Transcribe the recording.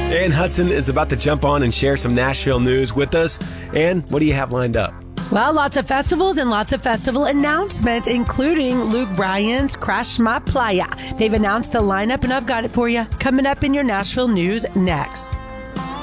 Ann Hudson is about to jump on and share some Nashville news with us. Ann, what do you have lined up? Well, lots of festivals and lots of festival announcements, including Luke Bryan's Crash My Playa. They've announced the lineup, and I've got it for you coming up in your Nashville news next.